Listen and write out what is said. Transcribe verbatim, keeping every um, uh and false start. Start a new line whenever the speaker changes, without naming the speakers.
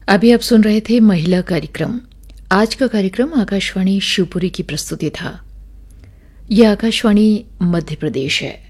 अभी आप सुन रहे थे महिला कार्यक्रम। आज का कार्यक्रम आकाशवाणी शिवपुरी की प्रस्तुति था। यह आकाशवाणी मध्य प्रदेश है।